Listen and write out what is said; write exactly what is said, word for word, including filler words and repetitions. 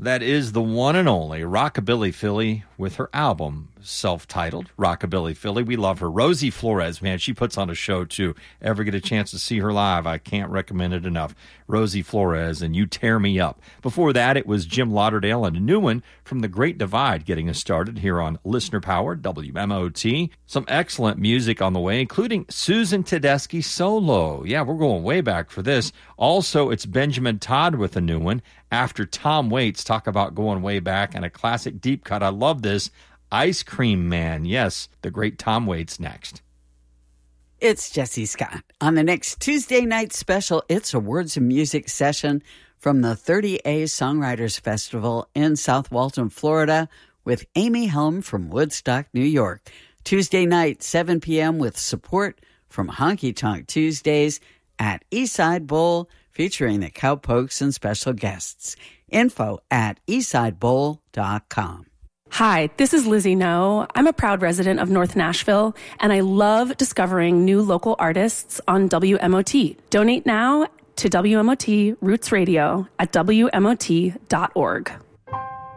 That is the one and only Rockabilly Philly with her album, self-titled Rockabilly Philly. We love her. Rosie Flores, man, she puts on a show too. Ever get a chance to see her live, I can't recommend it enough. Rosie Flores and You Tear Me Up. Before that, it was Jim Lauderdale and a new one from The Great Divide getting us started here on Listener Power, W M O T. Some excellent music on the way, including Susan Tedeschi solo. Yeah, we're going way back for this. Also, it's Benjamin Todd with a new one. After Tom Waits, talk about going way back, and a classic deep cut. I love this. Ice Cream Man. Yes, the great Tom Waits next. It's Jesse Scott. On the next Tuesday night special, it's a Words of Music session from the thirty A Songwriters Festival in South Walton, Florida, with Amy Helm from Woodstock, New York. Tuesday night, seven p.m. with support from Honky Tonk Tuesdays at Eastside Bowl, featuring the Cowpokes and special guests. Info at eastside bowl dot com. Hi, this is Lizzie No. I'm a proud resident of North Nashville, and I love discovering new local artists on W M O T. Donate now to W M O T Roots Radio at W M O T dot org.